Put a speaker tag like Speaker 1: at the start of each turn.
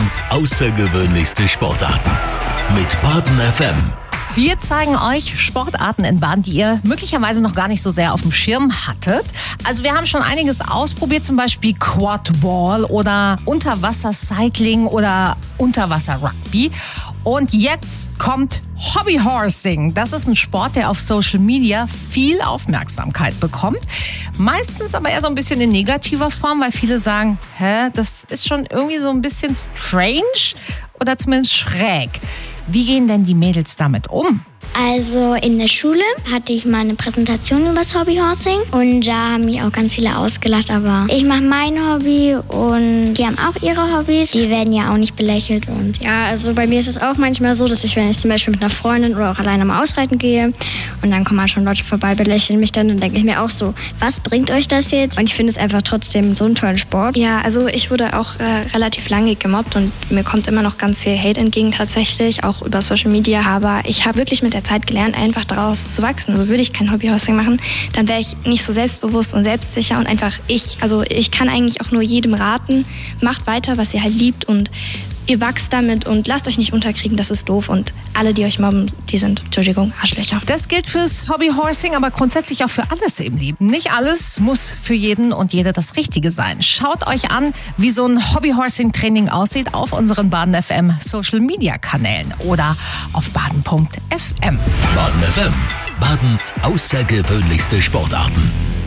Speaker 1: Badens außergewöhnlichste Sportarten mit Baden FM.
Speaker 2: Wir zeigen euch Sportarten in Baden, die ihr möglicherweise noch gar nicht so sehr auf dem Schirm hattet. Also wir haben schon einiges ausprobiert, zum Beispiel Quadball oder Unterwasser-Cycling oder Unterwasser-Rugby. Und jetzt kommt Hobbyhorsing. Das ist ein Sport, der auf Social Media viel Aufmerksamkeit bekommt. Meistens aber eher so ein bisschen in negativer Form, weil viele sagen, das ist schon irgendwie so ein bisschen strange oder zumindest schräg. Wie gehen denn die Mädels damit um?
Speaker 3: Also in der Schule hatte ich mal eine Präsentation über das Hobbyhorsing und da haben mich auch ganz viele ausgelacht, aber ich mache mein Hobby und die haben auch ihre Hobbys, die werden ja auch nicht belächelt. Und
Speaker 4: ja, also bei mir ist es auch manchmal so, dass ich, wenn ich zum Beispiel mit einer Freundin oder auch alleine mal ausreiten gehe und dann kommen halt schon Leute vorbei, belächeln mich dann denke ich mir auch so, was bringt euch das jetzt? Und ich finde es einfach trotzdem so einen tollen Sport. Ja, also ich wurde auch relativ lange gemobbt und mir kommt immer noch ganz viel Hate entgegen tatsächlich, auch über Social Media, aber ich habe wirklich mit der Zeit gelernt, einfach daraus zu wachsen. Also würde ich kein Hobbyhorsing machen, dann wäre ich nicht so selbstbewusst und selbstsicher und einfach ich. Also ich kann eigentlich auch nur jedem raten, macht weiter, was ihr halt liebt und ihr wachst damit und lasst euch nicht unterkriegen, das ist doof und alle, die euch mobben, die sind, Entschuldigung, Arschlöcher.
Speaker 2: Das gilt fürs Hobbyhorsing, aber grundsätzlich auch für alles im Leben. Nicht alles muss für jeden und jede das Richtige sein. Schaut euch an, wie so ein Hobbyhorsing-Training aussieht auf unseren Baden FM Social-Media-Kanälen oder auf baden.fm.
Speaker 1: Baden FM, Badens außergewöhnlichste Sportarten.